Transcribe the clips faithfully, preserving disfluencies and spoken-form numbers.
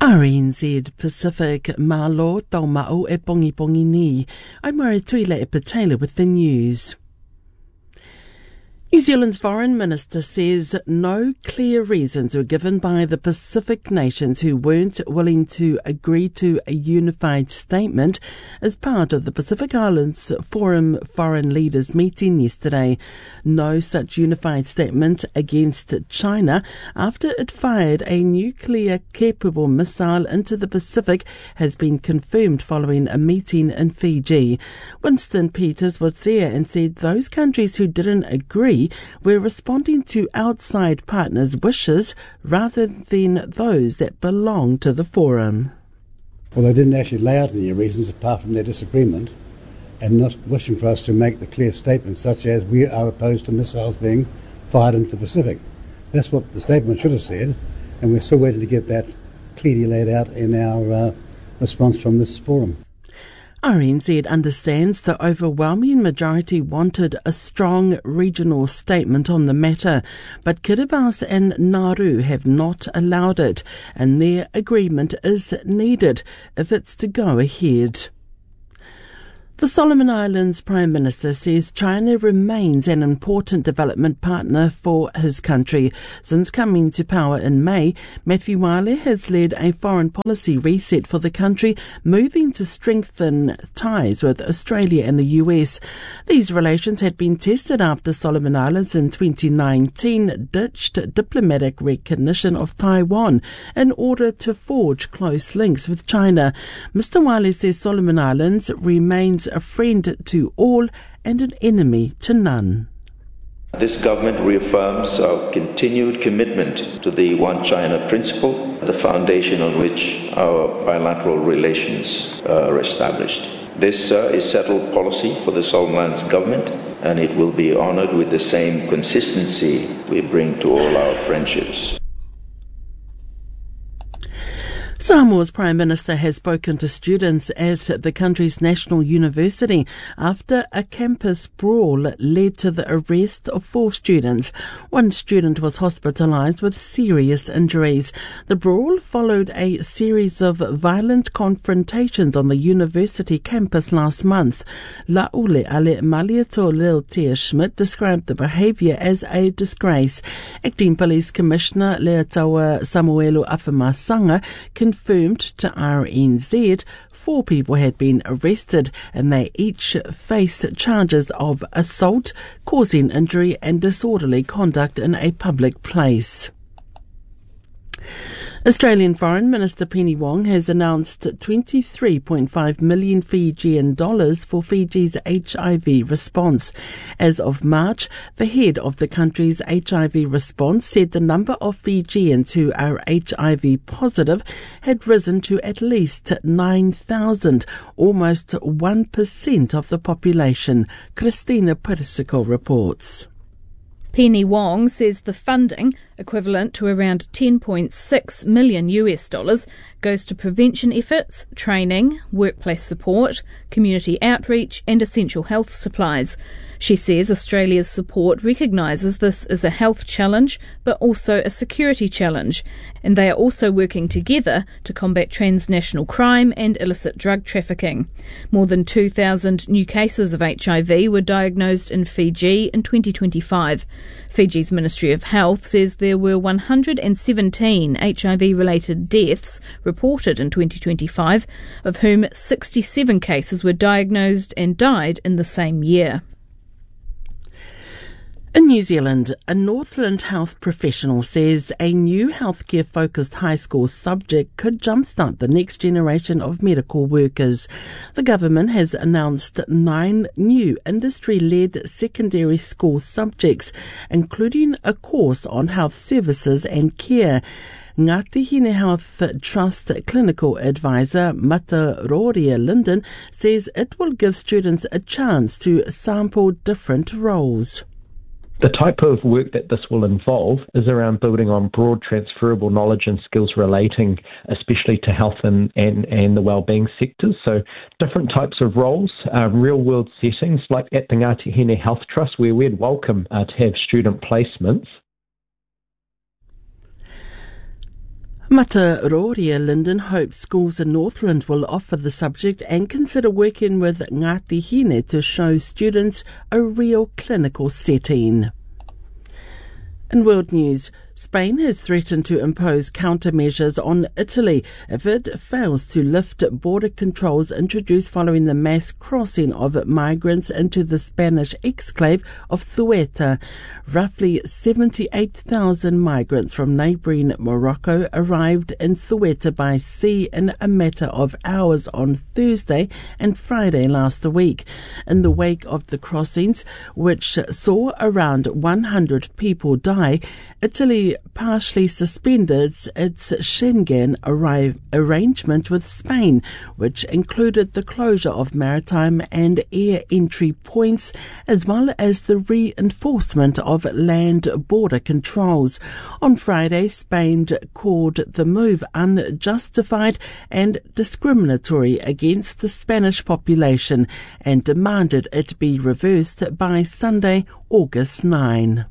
R N Z Pacific Malo Tauma'o e Pongi Pongi Ni. I'm Mara Tuila e Patela with the news. New Zealand's Foreign Minister says no clear reasons were given by the Pacific nations who weren't willing to agree to a unified statement as part of the Pacific Islands Forum foreign leaders meeting yesterday. No such unified statement against China after it fired a nuclear-capable missile into the Pacific has been confirmed following a meeting in Fiji. Winston Peters was there and said those countries who didn't agree we're responding to outside partners' wishes rather than those that belong to the forum. Well, they didn't actually lay out any reasons apart from their disagreement and not wishing for us to make the clear statements such as we are opposed to missiles being fired into the Pacific. That's what the statement should have said, and we're still waiting to get that clearly laid out in our uh, response from this forum. R N Z understands the overwhelming majority wanted a strong regional statement on the matter, but Kiribati and Nauru have not allowed it, and their agreement is needed if it's to go ahead. The Solomon Islands Prime Minister says China remains an important development partner for his country. Since coming to power in May, Matthew Wale has led a foreign policy reset for the country, moving to strengthen ties with Australia and the U S. These relations had been tested after Solomon Islands in twenty nineteen ditched diplomatic recognition of Taiwan in order to forge close links with China. Mister Wale says Solomon Islands remains a friend to all and an enemy to none. This government reaffirms our continued commitment to the One China principle, the foundation on which our bilateral relations are established. This uh, is settled policy for the Solomon Islands government, and it will be honoured with the same consistency we bring to all our friendships. Samoa's Prime Minister has spoken to students at the country's national university after a campus brawl led to the arrest of four students. One student was hospitalised with serious injuries. The brawl followed a series of violent confrontations on the university campus last month. Laule Ale Maliato Lil Tia Schmidt described the behaviour as a disgrace. Acting Police Commissioner Leatawa Samuelu Afamasanga confirmed to R N Z four people had been arrested and they each face charges of assault, causing injury and disorderly conduct in a public place. Australian Foreign Minister Penny Wong has announced twenty-three point five million Fijian dollars for Fiji's H I V response. As of March, the head of the country's H I V response said the number of Fijians who are H I V positive had risen to at least nine thousand, almost one percent of the population. Christina Persico reports. Penny Wong says the funding, equivalent to around ten point six million US dollars, goes to prevention efforts, training, workplace support, community outreach and essential health supplies. She says Australia's support recognises this as a health challenge but also a security challenge, and they are also working together to combat transnational crime and illicit drug trafficking. More than two thousand new cases of H I V were diagnosed in Fiji in twenty twenty-five. Fiji's Ministry of Health says there were one hundred seventeen H I V-related deaths reported in twenty twenty-five, of whom sixty-seven cases were diagnosed and died in the same year. In New Zealand, a Northland health professional says a new healthcare-focused high school subject could jumpstart the next generation of medical workers. The government has announced nine new industry-led secondary school subjects, including a course on health services and care. Ngāti Hine Health Trust Clinical Advisor Mataroria Linden says it will give students a chance to sample different roles. The type of work that this will involve is around building on broad transferable knowledge and skills relating especially to health and, and, and the wellbeing sectors. So different types of roles, uh, real world settings like at the Ngāti Hine Health Trust where we'd welcome uh, to have student placements. Mataroria Linden hopes schools in Northland will offer the subject and consider working with Ngāti Hine to show students a real clinical setting. In world news, Spain has threatened to impose countermeasures on Italy if it fails to lift border controls introduced following the mass crossing of migrants into the Spanish exclave of Ceuta. Roughly seventy-eight thousand migrants from neighbouring Morocco arrived in Ceuta by sea in a matter of hours on Thursday and Friday last week. In the wake of the crossings, which saw around one hundred people die, Italy partially suspended its Schengen arrive arrangement with Spain, which included the closure of maritime and air entry points, as well as the reinforcement of land border controls. On Friday, Spain called the move unjustified and discriminatory against the Spanish population and demanded it be reversed by Sunday, August ninth.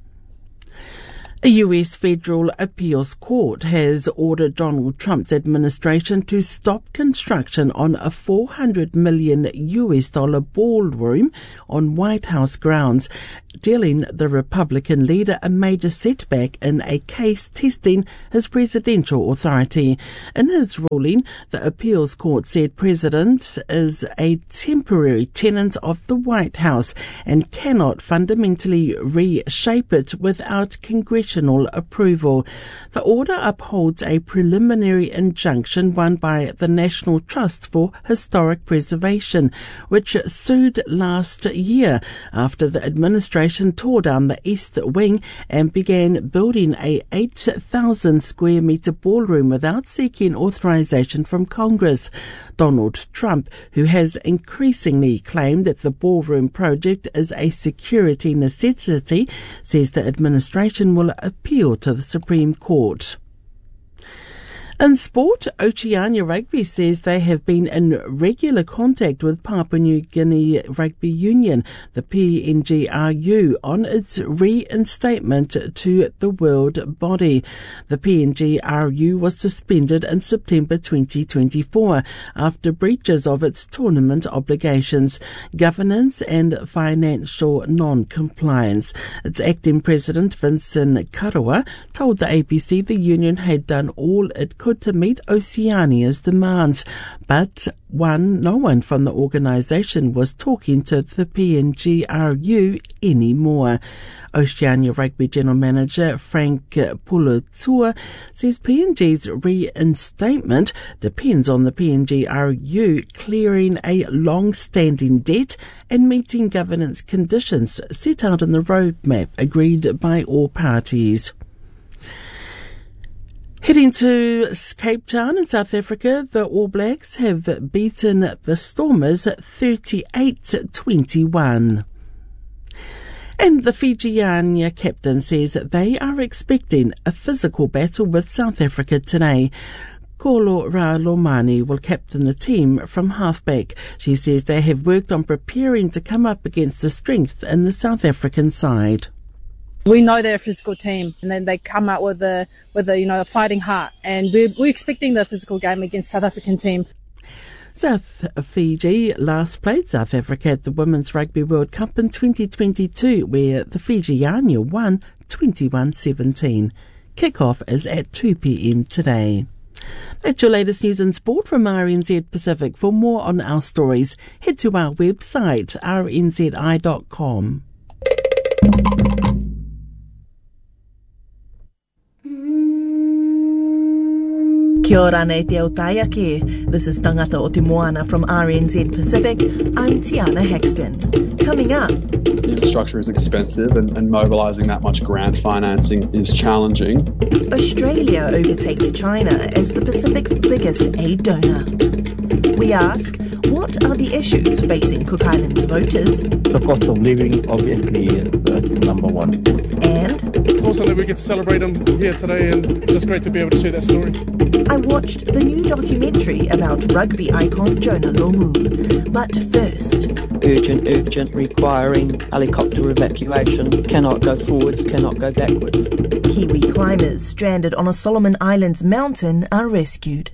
A U S federal appeals court has ordered Donald Trump's administration to stop construction on a four hundred million U S dollar ballroom on White House grounds, dealing the Republican leader a major setback in a case testing his presidential authority. In his ruling, the appeals court said President is a temporary tenant of the White House and cannot fundamentally reshape it without congressional approval. The order upholds a preliminary injunction won by the National Trust for Historic Preservation, which sued last year after the administration tore down the East Wing and began building a eight thousand square metre ballroom without seeking authorization from Congress. Donald Trump, who has increasingly claimed that the ballroom project is a security necessity, says the administration will appeal to the Supreme Court. In sport, Oceania Rugby says they have been in regular contact with Papua New Guinea Rugby Union, the P N G R U, on its reinstatement to the world body. The P N G R U was suspended in September twenty twenty-four after breaches of its tournament obligations, governance and financial non-compliance. Its acting president, Vincent Karawa, told the A B C the union had done all it could to meet Oceania's demands, but one, no one from the organisation was talking to the P N G R U anymore. Oceania Rugby General Manager Frank Pulutua says P N G's reinstatement depends on the P N G R U clearing a long-standing debt and meeting governance conditions set out in the roadmap agreed by all parties. Heading to Cape Town in South Africa, the All Blacks have beaten the Stormers thirty-eight twenty-one. And the Fijiana captain says they are expecting a physical battle with South Africa today. Kolo Ralomani will captain the team from halfback. She says they have worked on preparing to come up against the strength in the South African side. We know they're a physical team, and then they come out with a with a you know a fighting heart, and we're, we're expecting the physical game against South African team. South Fiji last played South Africa at the Women's Rugby World Cup in twenty twenty-two, where the Fijiana won twenty-one seventeen. Kick-off is at two p.m. today. That's your latest news and sport from R N Z Pacific. For more on our stories, head to our website, r n z i dot com. Kia ora nei te autaiake. This is Tangata o Te Moana from R N Z Pacific. I'm Tiana Hexton. Coming up, the infrastructure is expensive and, and mobilising that much grant financing is challenging. Australia overtakes China as the Pacific's biggest aid donor. We ask, what are the issues facing Cook Islands voters? The cost of living obviously is uh, number one. And It's awesome that we get to celebrate him here today, and it's just great to be able to share that story. I watched the new documentary about rugby icon Jonah Lomu. But first... Urgent, urgent, requiring helicopter evacuation. Cannot go forwards, cannot go backwards. Kiwi climbers stranded on a Solomon Islands mountain are rescued.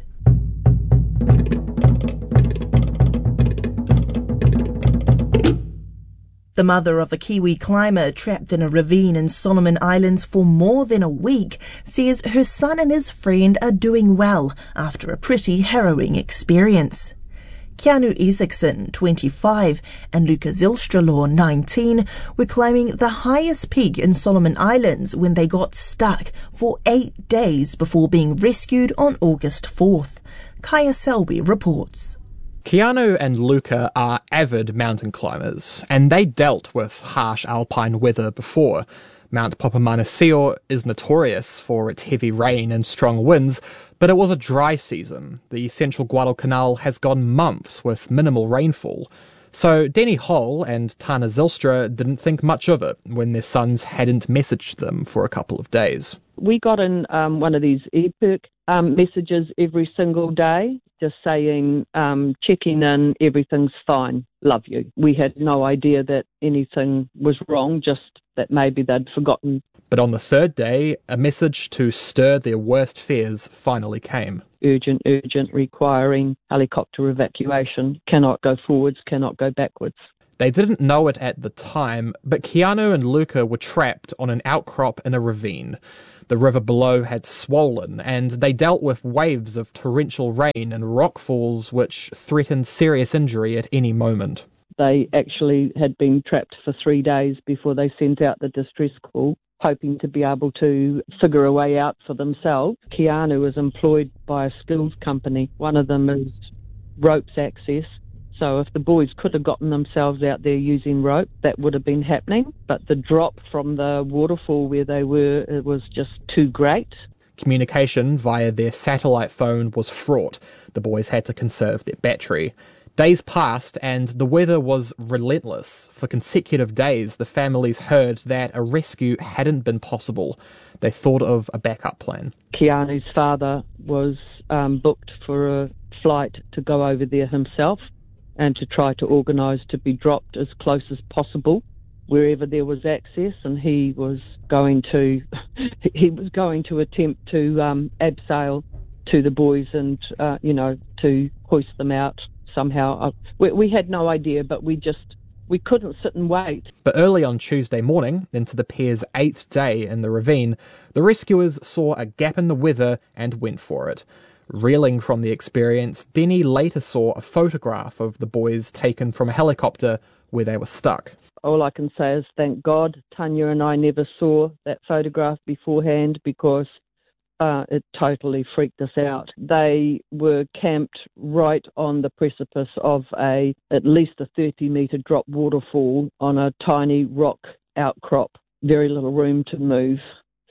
The mother of a Kiwi climber trapped in a ravine in Solomon Islands for more than a week says her son and his friend are doing well after a pretty harrowing experience. Keanu Isaacson, twenty-five, and Luca Zilstralaw, nineteen, were climbing the highest peak in Solomon Islands when they got stuck for eight days before being rescued on August fourth. Kaya Selby reports. Keanu and Luca are avid mountain climbers, and they dealt with harsh alpine weather before. Mount Papamanasio is notorious for its heavy rain and strong winds, but it was a dry season. The central Guadalcanal has gone months with minimal rainfall. So Denny Hull and Tana Zylstra didn't think much of it when their sons hadn't messaged them for a couple of days. We got in um, one of these ePerk um, messages every single day, just saying, um, checking in, everything's fine, love you. We had no idea that anything was wrong, just that maybe they'd forgotten. But on the third day, a message to stir their worst fears finally came. Urgent, urgent, requiring helicopter evacuation. Cannot go forwards, cannot go backwards. They didn't know it at the time, but Keanu and Luca were trapped on an outcrop in a ravine. The river below had swollen, and they dealt with waves of torrential rain and rockfalls which threatened serious injury at any moment. They actually had been trapped for three days before they sent out the distress call, hoping to be able to figure a way out for themselves. Keanu is employed by a skills company. One of them is ropes access. So if the boys could have gotten themselves out there using rope, that would have been happening. But the drop from the waterfall where they were, it was just too great. Communication via their satellite phone was fraught. The boys had to conserve their battery. Days passed and the weather was relentless. For consecutive days, the families heard that a rescue hadn't been possible. They thought of a backup plan. Keanu's father was um, booked for a flight to go over there himself and to try to organise to be dropped as close as possible wherever there was access, and he was going to he was going to attempt to um, abseil to the boys and uh, you know to hoist them out somehow. We, we had no idea, but we just we couldn't sit and wait. But early on Tuesday morning, into the pair's eighth day in the ravine, the rescuers saw a gap in the weather and went for it. Reeling from the experience, Denny later saw a photograph of the boys taken from a helicopter where they were stuck. All I can say is thank God Tanya and I never saw that photograph beforehand, because uh, it totally freaked us out. They were camped right on the precipice of a at least a thirty metre drop waterfall on a tiny rock outcrop, very little room to move.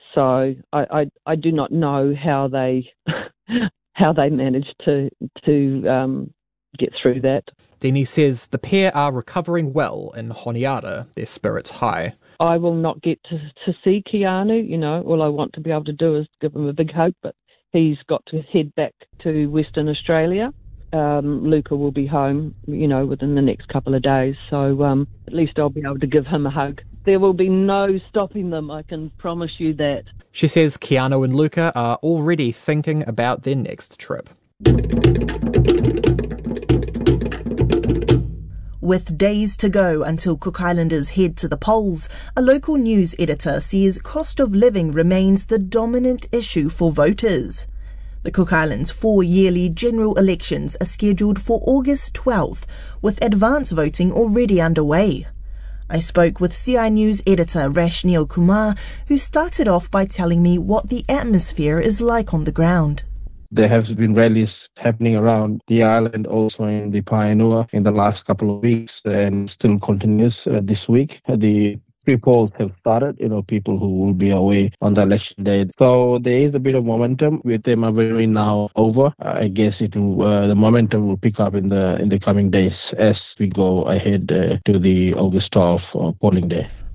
So I, I, I do not know how they... how they managed to to um, get through that. Denny says the pair are recovering well in Honiara, their spirits high. I will not get to, to see Keanu, you know, all I want to be able to do is give him a big hug, but he's got to head back to Western Australia. Um, Luca will be home, you know, within the next couple of days, so um, at least I'll be able to give him a hug. There will be no stopping them, I can promise you that. She says Keanu and Luca are already thinking about their next trip. With days to go until Cook Islanders head to the polls, a local news editor says cost of living remains the dominant issue for voters. The Cook Islands' four yearly general elections are scheduled for August twelfth, with advance voting already underway. I spoke with C I News editor Rashniel Kumar, who started off by telling me what the atmosphere is like on the ground. There have been rallies happening around the island, also in the Paenua in the last couple of weeks, and still continues uh, this week. The pre-polls have started, you know, people who will be away on the election day. So there is a bit of momentum with them very now over. Uh, I guess it will, uh, the momentum will pick up in the in the coming days as we go ahead uh, to the August twelfth uh, polling day.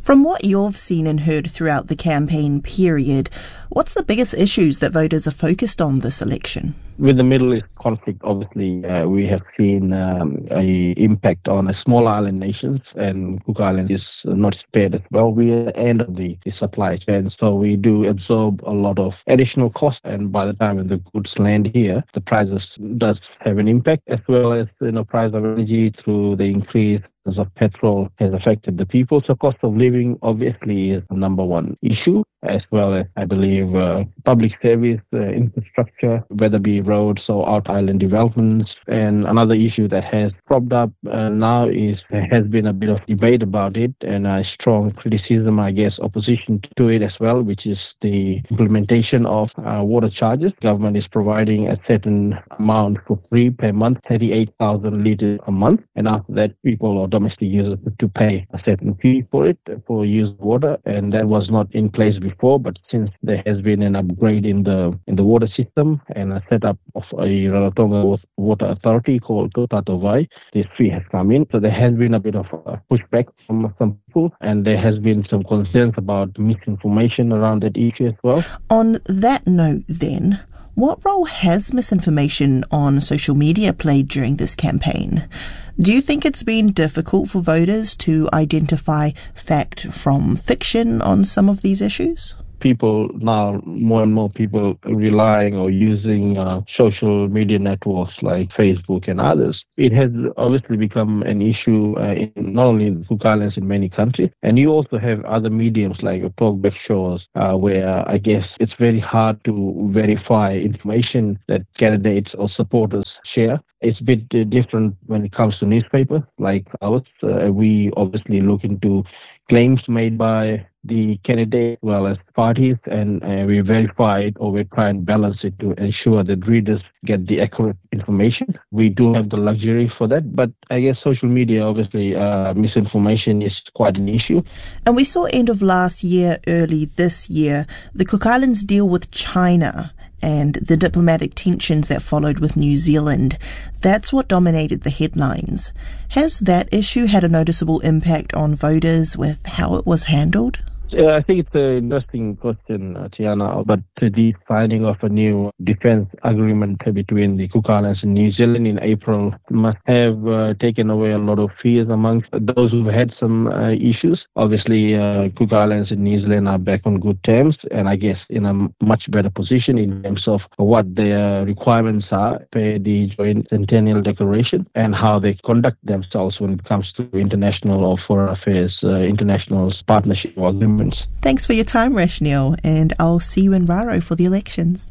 From what you've seen and heard throughout the campaign period, what's the biggest issues that voters are focused on this election? With the Middle East conflict, obviously, uh, we have seen um, a impact on a small island nations, and Cook Island is not spared as well. We are at the end of the, the supply chain, so we do absorb a lot of additional cost, and by the time the goods land here, the prices does have an impact, as well as, you know, price of energy through the increase of petrol has affected the people. So cost of living obviously is the number one issue, as well as, I believe, uh, public service uh, infrastructure, whether be roads or out island developments. And another issue that has cropped up uh, now is there has been a bit of debate about it and a strong criticism, I guess, opposition to it as well, which is the implementation of uh, water charges. Government is providing a certain amount for free per month, thirty-eight thousand litres a month. And after that, people or domestic users to pay a certain fee for it, for use of water. And that was not in place before, but since there has been an upgrade in the in the water system and a setup of a Rarotonga Water Authority called Totatovai, this fee has come in. So there has been a bit of a pushback from some people, and there has been some concerns about misinformation around that issue as well. On that note then, what role has misinformation on social media played during this campaign? Do you think it's been difficult for voters to identify fact from fiction on some of these issues? People now, more and more people relying or using uh, social media networks like Facebook and others. It has obviously become an issue uh, in not only in the Cook Islands, in many countries. And you also have other mediums like talkback shows uh, where I guess it's very hard to verify information that candidates or supporters share. It's a bit uh, different when it comes to newspapers like ours. Uh, we obviously look into claims made by the candidate as well as parties, and uh, we verify it or we try and balance it to ensure that readers get the accurate information. We do have the luxury for that, but I guess social media, obviously, uh, misinformation is quite an issue. And we saw end of last year, early this year, the Cook Islands deal with China and the diplomatic tensions that followed with New Zealand. That's what dominated the headlines. Has that issue had a noticeable impact on voters with how it was handled? Uh, I think it's an interesting question, uh, Tiana, but the signing of a new defense agreement between the Cook Islands and New Zealand in April must have uh, taken away a lot of fears amongst those who had some uh, issues. Obviously, uh, Cook Islands and New Zealand are back on good terms, and I guess in a much better position in terms of what their requirements are per the Joint Centennial Declaration and how they conduct themselves when it comes to international or foreign affairs, uh, international partnership or agreements. Thanks for your time, Rashniel, and I'll see you in Raro for the elections.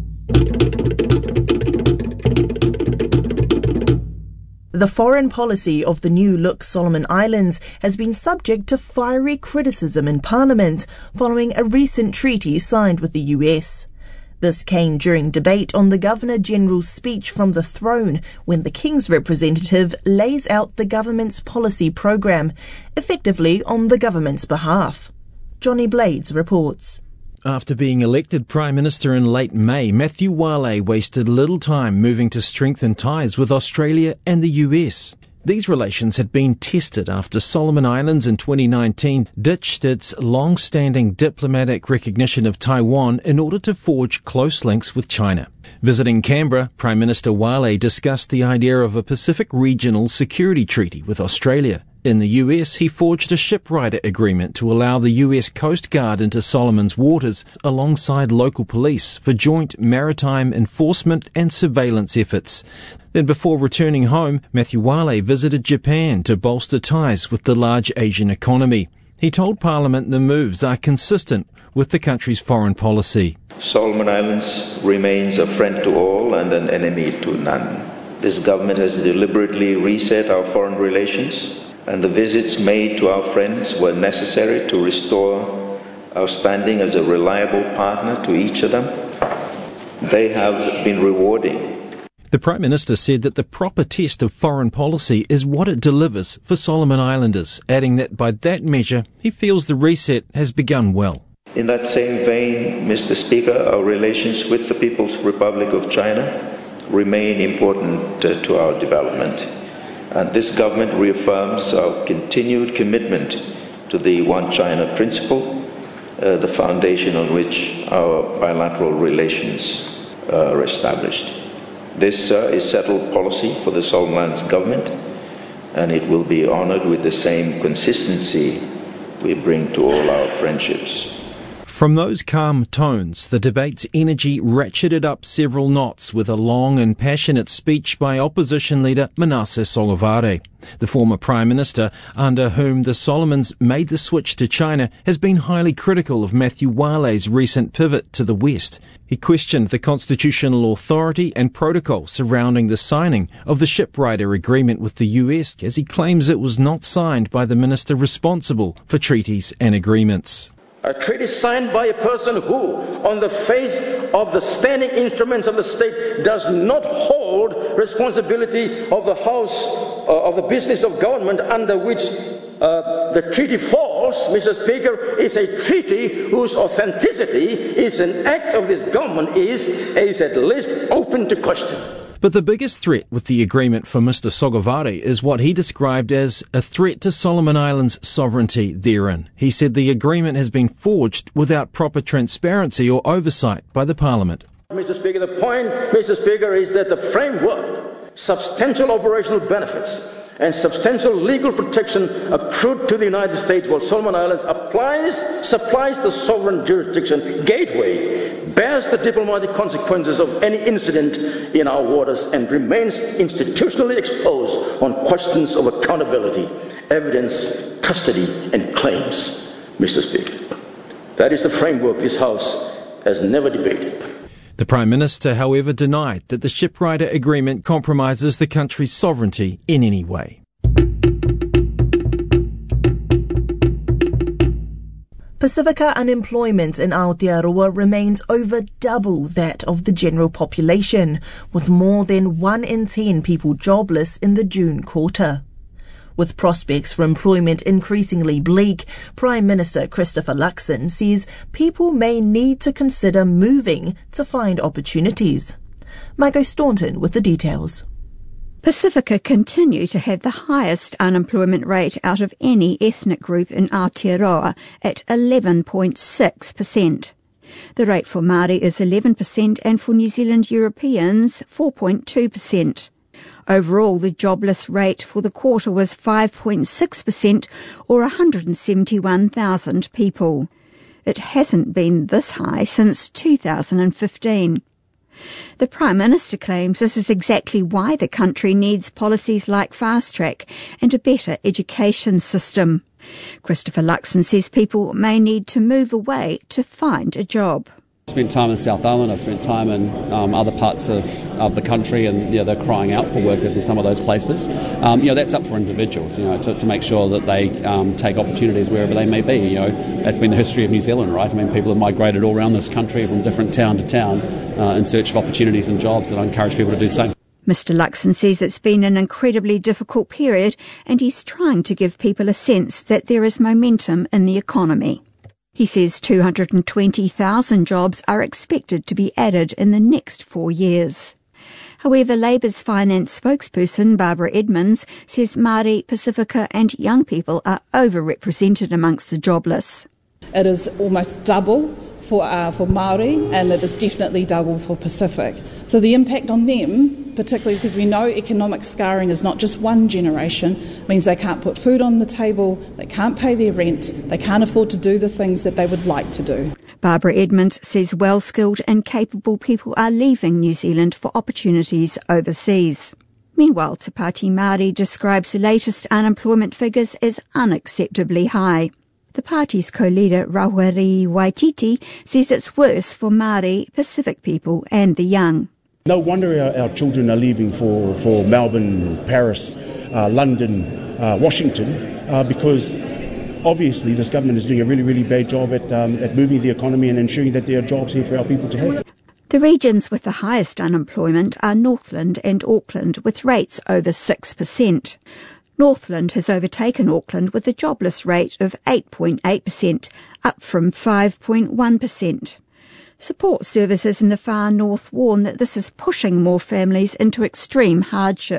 The foreign policy of the new look Solomon Islands has been subject to fiery criticism in Parliament following a recent treaty signed with the U S. This came during debate on the Governor-General's speech from the throne when the King's representative lays out the government's policy programme, effectively on the government's behalf. Johnny Blades reports. After being elected Prime Minister in late May, Matthew Wale wasted little time moving to strengthen ties with Australia and the U S. These relations had been tested after Solomon Islands in twenty nineteen ditched its long-standing diplomatic recognition of Taiwan in order to forge close links with China. Visiting Canberra, Prime Minister Wale discussed the idea of a Pacific Regional Security Treaty with Australia. In the U S, he forged a shipwrighter agreement to allow the U S Coast Guard into Solomon's waters alongside local police for joint maritime enforcement and surveillance efforts. Then before returning home, Matthew Wale visited Japan to bolster ties with the large Asian economy. He told Parliament the moves are consistent with the country's foreign policy. Solomon Islands remains a friend to all and an enemy to none. This government has deliberately reset our foreign relations, and the visits made to our friends were necessary to restore our standing as a reliable partner to each of them. They have been rewarding. The Prime Minister said that the proper test of foreign policy is what it delivers for Solomon Islanders, adding that by that measure, he feels the reset has begun well. In that same vein, Mister Speaker, our relations with the People's Republic of China remain important uh, to our development. And this government reaffirms our continued commitment to the One China principle, uh, the foundation on which our bilateral relations uh, are established. This uh, is settled policy for the Solomon Islands government, and it will be honored with the same consistency we bring to all our friendships. From those calm tones, the debate's energy ratcheted up several knots with a long and passionate speech by opposition leader Manasseh Sogavare. The former Prime Minister, under whom the Solomons made the switch to China, has been highly critical of Matthew Wale's recent pivot to the West. He questioned the constitutional authority and protocol surrounding the signing of the shipwrighter agreement with the U S, as he claims it was not signed by the minister responsible for treaties and agreements. A treaty signed by a person who, on the face of the standing instruments of the state, does not hold responsibility of the house, uh, of the business of government under which uh, the treaty falls, Mister Speaker, is a treaty whose authenticity is an act of this government is, is at least open to question. But the biggest threat with the agreement for Mister Sogavare is what he described as a threat to Solomon Islands' sovereignty therein. He said the agreement has been forged without proper transparency or oversight by the Parliament. Mister Speaker, the point, Mister Speaker, is that the framework, substantial operational benefits, and substantial legal protection accrued to the United States while Solomon Islands applies, supplies the sovereign jurisdiction gateway, bears the diplomatic consequences of any incident in our waters, and remains institutionally exposed on questions of accountability, evidence, custody, and claims, Mister Speaker. That is the framework this House has never debated. The Prime Minister, however, denied that the shipwrighter agreement compromises the country's sovereignty in any way. Pacifica unemployment in Aotearoa remains over double that of the general population, with more than one in ten people jobless in the June quarter. With prospects for employment increasingly bleak, Prime Minister Christopher Luxon says people may need to consider moving to find opportunities. Margot Staunton with the details. Pacifica continue to have the highest unemployment rate out of any ethnic group in Aotearoa at eleven point six percent. The rate for Māori is eleven percent and for New Zealand Europeans four point two percent. Overall, the jobless rate for the quarter was five point six percent or one hundred seventy-one thousand people. It hasn't been this high since two thousand fifteen. The Prime Minister claims this is exactly why the country needs policies like Fast Track and a better education system. Christopher Luxon says people may need to move away to find a job. I spent time in South Island, I spent time in um, other parts of, of the country, and you know, they're crying out for workers in some of those places. Um, you know, that's up for individuals, you know, to, to make sure that they um, take opportunities wherever they may be. You know, that's been the history of New Zealand, right? I mean, people have migrated all around this country from different town to town uh, in search of opportunities and jobs, and I encourage people to do the same. Mister Luxon says it's been an incredibly difficult period, and he's trying to give people a sense that there is momentum in the economy. He says two hundred twenty thousand jobs are expected to be added in the next four years. However, Labour's finance spokesperson Barbara Edmonds says Māori, Pacifica and young people are overrepresented amongst the jobless. It is almost double for uh, for Māori, and it is definitely double for Pacific. So the impact on them, particularly because we know economic scarring is not just one generation, means they can't put food on the table, they can't pay their rent, they can't afford to do the things that they would like to do. Barbara Edmonds says well-skilled and capable people are leaving New Zealand for opportunities overseas. Meanwhile, Te Pāti Māori describes the latest unemployment figures as unacceptably high. The party's co-leader, Raweri Waititi, says it's worse for Māori, Pacific people and the young. No wonder our, our children are leaving for, for Melbourne, Paris, uh, London, uh, Washington, uh, because obviously this government is doing a really, really bad job at, um, at moving the economy and ensuring that there are jobs here for our people to have. The regions with the highest unemployment are Northland and Auckland, with rates over six percent. Northland has overtaken Auckland with a jobless rate of eight point eight percent, up from five point one percent. Support services in the far north warn that this is pushing more families into extreme hardship.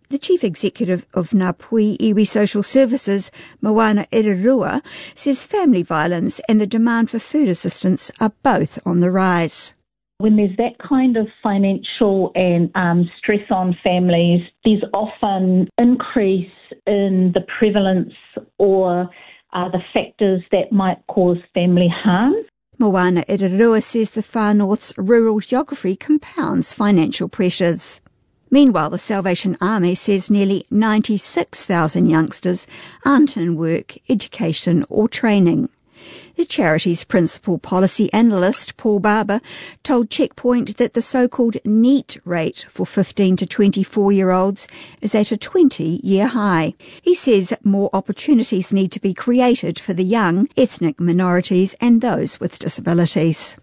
The Chief Executive of Ngāpuhi Iwi Social Services, Moana Irarua, says family violence and the demand for food assistance are both on the rise. When there's that kind of financial and um, stress on families, there's often increase in the prevalence or uh, the factors that might cause family harm. Moana Irarua says the Far North's rural geography compounds financial pressures. Meanwhile, the Salvation Army says nearly ninety-six thousand youngsters aren't in work, education or training. The charity's principal policy analyst, Paul Barber, told Checkpoint that the so-called NEET rate for fifteen to twenty-four-year-olds is at a twenty-year high. He says more opportunities need to be created for the young, ethnic minorities and those with disabilities.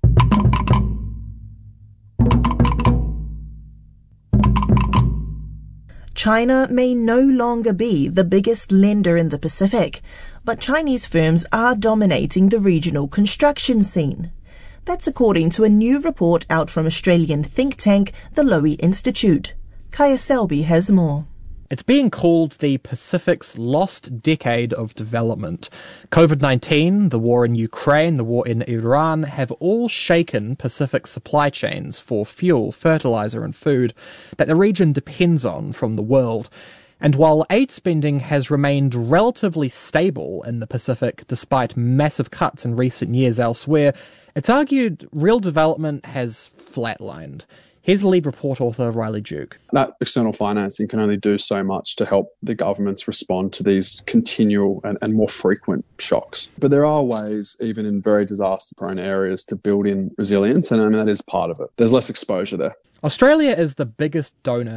China may no longer be the biggest lender in the Pacific, but Chinese firms are dominating the regional construction scene. That's according to a new report out from Australian think tank, the Lowy Institute. Kaya Selby has more. It's being called the Pacific's lost decade of development. COVID nineteen, the war in Ukraine, the war in Iran have all shaken Pacific supply chains for fuel, fertilizer and food that the region depends on from the world. And while aid spending has remained relatively stable in the Pacific despite massive cuts in recent years elsewhere, it's argued real development has flatlined. Here's lead report author Riley Duke. That external financing can only do so much to help the governments respond to these continual and, and more frequent shocks. But there are ways, even in very disaster-prone areas, to build in resilience, and I mean, that is part of it. There's less exposure there. Australia is the biggest donor